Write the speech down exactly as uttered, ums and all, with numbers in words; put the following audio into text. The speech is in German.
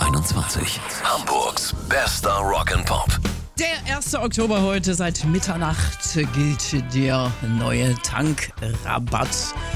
einundzwanzig. Hamburgs bester Rock'n'Pop. Der erste Oktober heute, seit Mitternacht gilt der neue Tankrabatt.